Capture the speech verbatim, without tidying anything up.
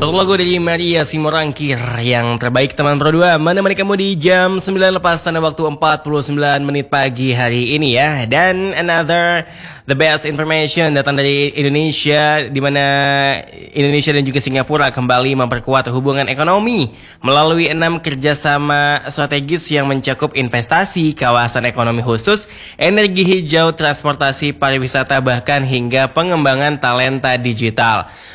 Satu lagu dari Maria Simorangkir yang terbaik teman berdua menemani kamu di jam sembilan lepas tanda waktu empat puluh sembilan menit pagi hari ini ya. Dan another the best information datang dari Indonesia, di mana Indonesia dan juga Singapura kembali memperkuat hubungan ekonomi melalui enam kerjasama strategis yang mencakup investasi, kawasan ekonomi khusus, energi hijau, transportasi, pariwisata, bahkan hingga pengembangan talenta digital.